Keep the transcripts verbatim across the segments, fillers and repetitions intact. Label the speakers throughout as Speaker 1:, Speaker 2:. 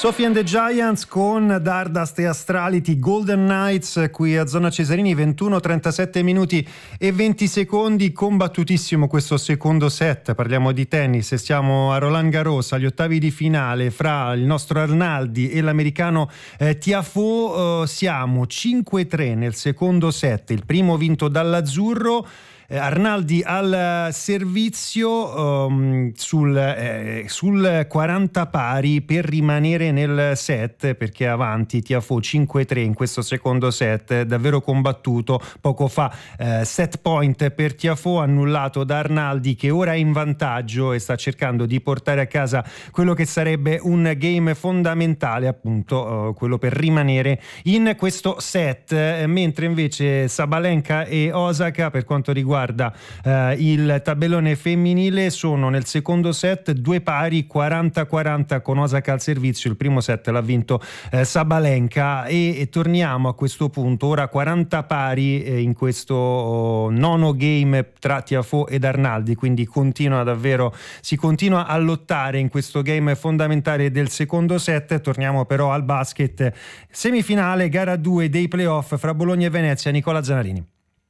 Speaker 1: Sophie and the Giants con Dardust e Astrality, Golden Knights qui a Zona Cesarini, ventuno trentasette minuti e venti secondi, combattutissimo questo secondo set. Parliamo di tennis e stiamo a Roland Garros, agli ottavi di finale fra il nostro Arnaldi e l'americano eh, Tiafoe. Eh, siamo cinque tre nel secondo set, il primo vinto dall'azzurro. Arnaldi al servizio um, sul, eh, sul quaranta pari per rimanere nel set, perché avanti Tiafoe cinque tre in questo secondo set, davvero combattuto. Poco fa eh, set point per Tiafoe annullato da Arnaldi, che ora è in vantaggio e sta cercando di portare a casa quello che sarebbe un game fondamentale, appunto uh, quello per rimanere in questo set, eh, mentre invece Sabalenka e Osaka, per quanto riguarda Uh, il tabellone femminile, sono nel secondo set due pari, quaranta quaranta con Osaka al servizio. Il primo set l'ha vinto uh, Sabalenka e, e torniamo a questo punto ora quaranta pari eh, in questo oh, nono game tra Tiafoe ed Arnaldi, quindi continua davvero si continua a lottare in questo game fondamentale del secondo set. Torniamo però al basket, semifinale gara due dei playoff fra Bologna e Venezia. Nicola Zanarini.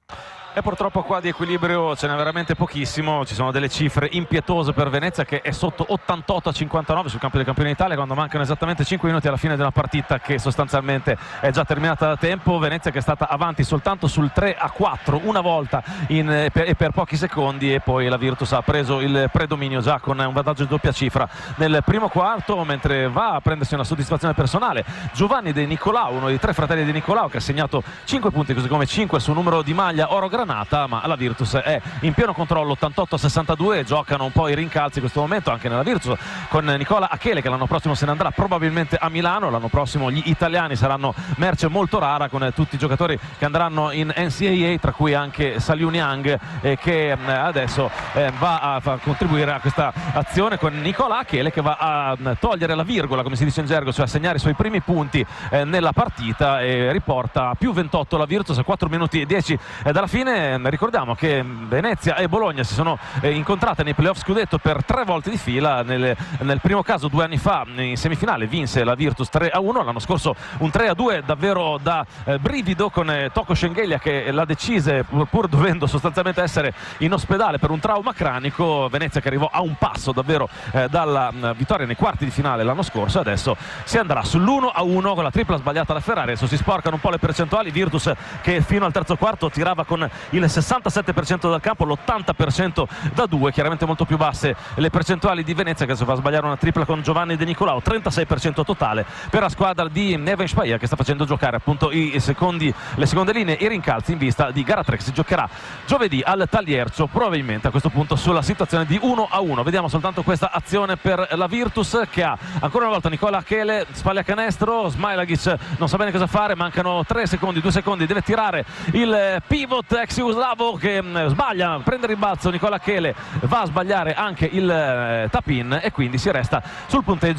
Speaker 2: E purtroppo qua di equilibrio ce n'è veramente pochissimo, ci sono delle cifre impietose per Venezia, che è sotto ottantotto a cinquantanove sul campo dei campioni d'Italia quando mancano esattamente cinque minuti alla fine della partita, che sostanzialmente è già terminata da tempo. Venezia che è stata avanti soltanto sul tre a quattro una volta in, per, e per pochi secondi, e poi la Virtus ha preso il predominio già con un vantaggio di doppia cifra nel primo quarto, mentre va a prendersi una soddisfazione personale Giovanni De Nicolau, uno dei tre fratelli di Nicolau, che ha segnato cinque punti, così come cinque sul numero di maglia oro granata, ma la Virtus è in pieno controllo ottantotto a sessantadue. Giocano un po' i rincalzi in questo momento anche nella Virtus, con Nicola Achele che l'anno prossimo se ne andrà probabilmente a Milano. L'anno prossimo gli italiani saranno merce molto rara, con tutti i giocatori che andranno in N C A A, tra cui anche Saliu Niang, eh, che eh, adesso eh, va a, a contribuire a questa azione, con Nicola Achele che va a togliere la virgola, come si dice in gergo, cioè a segnare i suoi primi punti eh, nella partita, e riporta a più ventotto la Virtus a quattro minuti e dieci eh, dalla fine. Ricordiamo che Venezia e Bologna si sono eh, incontrate nei playoff scudetto per tre volte di fila. Nel, nel primo caso due anni fa in semifinale vinse la Virtus tre a uno, l'anno scorso un tre a due davvero da eh, brivido, con eh, Tocco Schengelia che la decise pur, pur dovendo sostanzialmente essere in ospedale per un trauma cranico. Venezia che arrivò a un passo davvero eh, dalla mh, vittoria nei quarti di finale l'anno scorso. Adesso si andrà sull'uno a uno con la tripla sbagliata da Ferrari. Adesso si sporcano un po' le percentuali. Virtus che fino al terzo quarto tirava con il sessantasette per cento dal campo, l'ottanta per cento da due, chiaramente molto più basse le percentuali di Venezia, che si fa sbagliare una tripla con Giovanni De Nicolau. trentasei per cento totale per la squadra di Neven Spaia, che sta facendo giocare appunto i secondi, le seconde linee, i rincalzi in vista di gara tre che si giocherà giovedì al Taliercio, probabilmente a questo punto sulla situazione di uno a uno. Vediamo soltanto questa azione per la Virtus, che ha ancora una volta Nicola Achele, spalle a canestro, Smailagic non sa bene cosa fare, mancano tre secondi, due secondi, deve tirare il pivot ex jugoslavo che mh, sbaglia, prende il rimbalzo Nicola Achele, va a sbagliare anche il eh, tap-in, e quindi si resta sul punteggio